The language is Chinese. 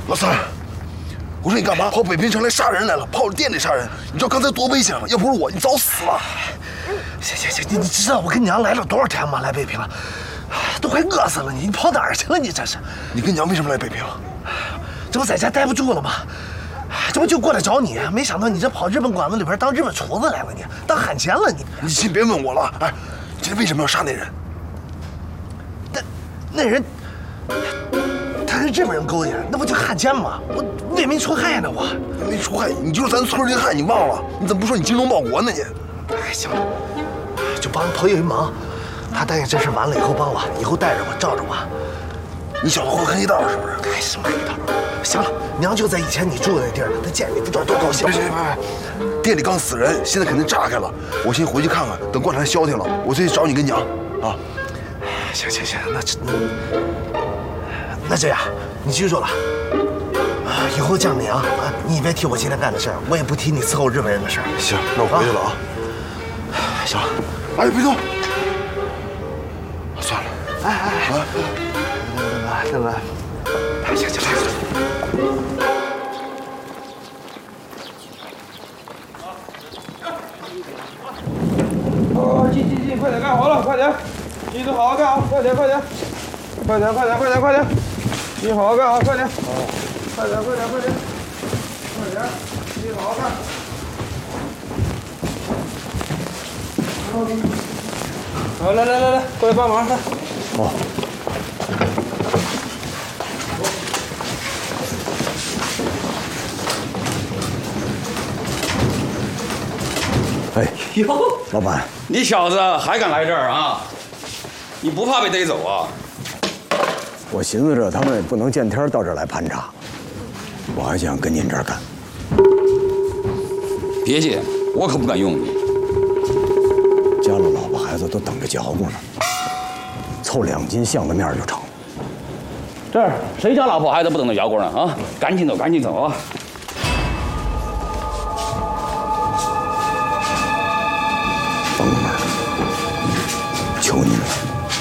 老三，我说你干嘛跑北平城来杀人来了？跑我店里杀人？你知道刚才多危险吗？要不是我，你早死了。 行，你知道我跟娘来了多少天吗？来北平了，都快饿死了你！你跑哪儿去了？你这是？ 你跟娘为什么来北平？ 这不在家待不住了吗？这不就过来找你？没想到你这跑日本馆子里边当日本厨子来了，你当汉奸了你！ 你先别问我了。哎，今天为什么要杀那人？ 那人，他跟日本人勾结，那不就汉奸吗？我为民除害呢，我没除害，你就是咱村人汉，你忘了？你怎么不说你精忠报国呢你？ 哎，行了，就帮朋友一忙，他答应这事完了以后帮我，以后带着我，罩着我。 你小子混黑道是不是？ 哎，什么黑道？行了，娘就在以前你住的那地儿，她见你不知道多高兴。 别，店里刚死人，现在肯定炸开了。我先回去看看，等棺材消停了，我再去找你跟娘啊。 行，那这样，你记住了，以后见娘啊，你别提我今天干的事儿，我也不提你伺候日本人的事儿。 行，那我回去了啊。 行了， 哎，别动，算了。 来，行。 哦，进，快点干活了，快点，一直好好干啊，快点，你好好干啊，快点，快点，你好好干。好，来，过来帮忙，来。哦。 哎呦，老板， 你小子还敢来这儿啊？你不怕被逮走啊？ 我寻思着他们不能见天到这儿来盘查，我还想跟您这儿干。 别介，我可不敢用你。 家里老婆孩子都等着嚼咕呢，凑2斤巷子面就成。 这儿谁家老婆孩子不等着嚼咕呢？啊，赶紧走啊！